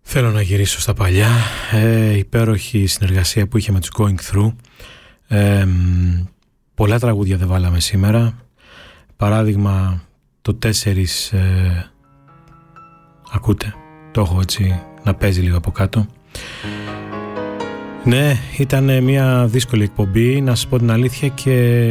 Θέλω να γυρίσω στα παλιά, υπέροχη συνεργασία που είχε με τους Going Through. Πολλά τραγούδια δεν βάλαμε σήμερα. Παράδειγμα το 4, ακούτε, το έχω έτσι να παίζει λίγο από κάτω. Ναι, ήταν μια δύσκολη εκπομπή, να σας πω την αλήθεια, και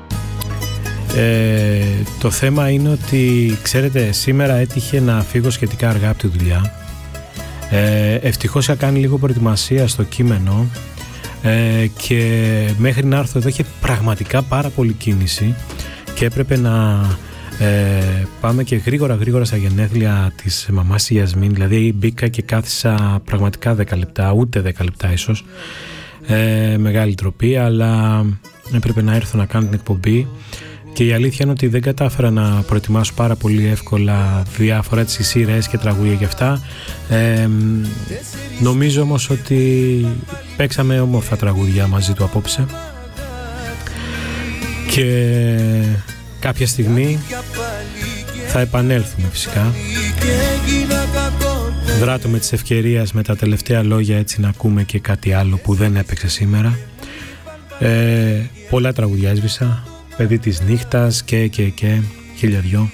το θέμα είναι ότι, ξέρετε, σήμερα έτυχε να φύγω σχετικά αργά από τη δουλειά. Ευτυχώς είχα κάνει λίγο προετοιμασία στο κείμενο και μέχρι να έρθω εδώ είχε πραγματικά πάρα πολύ κίνηση και έπρεπε να πάμε και γρήγορα στα γενέθλια της μαμάς Ιασμίν. Δηλαδή μπήκα και κάθισα πραγματικά 10 λεπτά, ούτε 10 λεπτά ίσως, μεγάλη τροπή, αλλά έπρεπε να έρθω να κάνω την εκπομπή. Και η αλήθεια είναι ότι δεν κατάφερα να προετοιμάσω πάρα πολύ εύκολα διάφορα έτσι σειρές και τραγούδια και αυτά. Νομίζω όμως ότι παίξαμε όμορφα τραγούδια μαζί του απόψε. Και κάποια στιγμή θα επανέλθουμε φυσικά. Δράτω με τις ευκαιρίες με τα τελευταία λόγια έτσι να ακούμε και κάτι άλλο που δεν έπαιξε σήμερα. Πολλά τραγούδια έσβησα. Παιδί της νύχτας και χίλια δυο.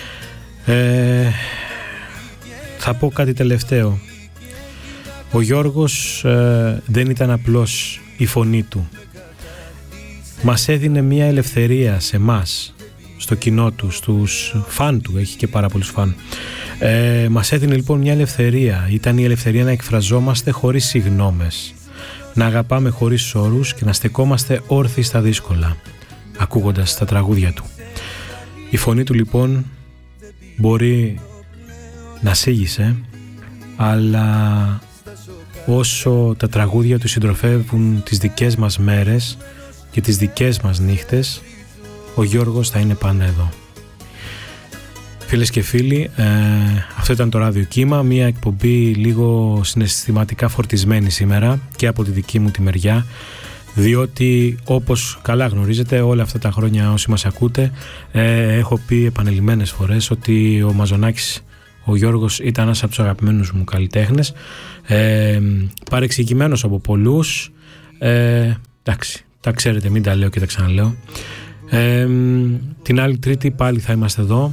Θα πω κάτι τελευταίο. Ο Γιώργος δεν ήταν απλώς η φωνή του. Μας έδινε μια ελευθερία σε μας, στο κοινό του, στους φαν του, έχει και πάρα πολλούς φαν. Μας έδινε λοιπόν μια ελευθερία. Ήταν η ελευθερία να εκφραζόμαστε χωρίς συγγνώμες, να αγαπάμε χωρίς όρους και να στεκόμαστε όρθιοι στα δύσκολα, ακούγοντας τα τραγούδια του. Η φωνή του λοιπόν μπορεί να σίγησε, αλλά όσο τα τραγούδια του συντροφεύουν τις δικές μας μέρες και τις δικές μας νύχτες, ο Γιώργος θα είναι πάντα εδώ. Φίλες και φίλοι, αυτό ήταν το Ράδιο Κύμα, μια εκπομπή λίγο συναισθηματικά φορτισμένη σήμερα και από τη δική μου τη μεριά, διότι όπως καλά γνωρίζετε όλα αυτά τα χρόνια όσοι μας ακούτε, έχω πει επανελειμμένες φορές ότι ο Μαζονάκης, ο Γιώργος, ήταν ένας από τους αγαπημένους μου καλλιτέχνες, παρεξηγημένος από πολλούς, εντάξει, τα ξέρετε, μην τα λέω και τα ξαναλέω. Την άλλη Τρίτη πάλι θα είμαστε εδώ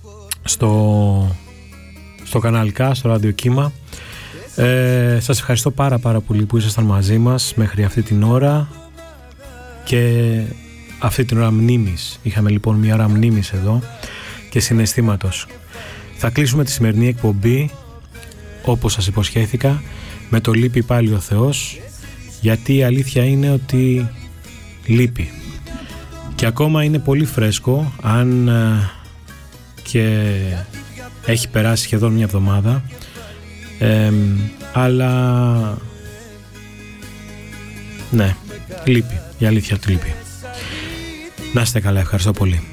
στο καναλικά, στο Ράδιο Κύμα. Σας ευχαριστώ πάρα πολύ που ήσασταν μαζί μας μέχρι αυτή την ώρα και αυτή την ώρα μνήμης. Είχαμε λοιπόν μια ώρα μνήμης εδώ και συναισθήματος. Θα κλείσουμε τη σημερινή εκπομπή όπως σας υποσχέθηκα με το «Λείπει πάλι ο Θεός», γιατί η αλήθεια είναι ότι λείπει και ακόμα είναι πολύ φρέσκο, αν και έχει περάσει σχεδόν μια εβδομάδα, αλλά ναι, λείπει, η αλήθεια του λείπει. Να είστε καλά, ευχαριστώ πολύ.